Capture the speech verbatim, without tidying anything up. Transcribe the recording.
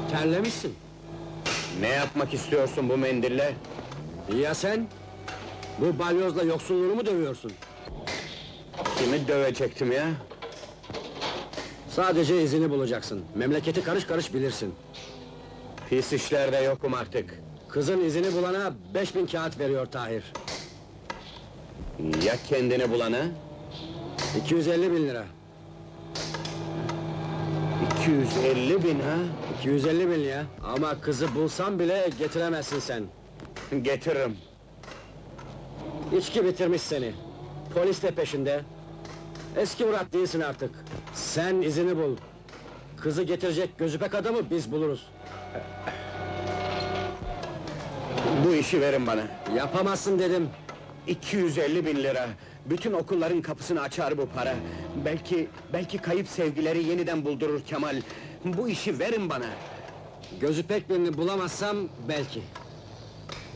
Terlemişsin. Ne yapmak istiyorsun bu mendille? Ya sen? Bu balyozla yoksulluğunu mu dövüyorsun? Kimi dövecektim ya? Sadece izini bulacaksın. Memleketi karış karış bilirsin. Pis işlerde yokum artık. Kızın izini bulana beş bin kağıt veriyor Tahir. Ya kendini bulana? iki yüz elli bin lira. iki yüz elli bin ha? iki yüz elli bin ya. Ama kızı bulsam bile getiremezsin sen. Getiririm. İçki bitirmiş seni. Polis de peşinde. Eski Murat değilsin artık. Sen izini bul. Kızı getirecek gözüpek adamı biz buluruz. Bu işi verin bana. Yapamazsın dedim. iki yüz elli bin lira. Bütün okulların kapısını açar bu para. Belki, belki kayıp sevgileri yeniden buldurur Kemal. Bu işi verin bana. Gözüpek birini bulamazsam belki.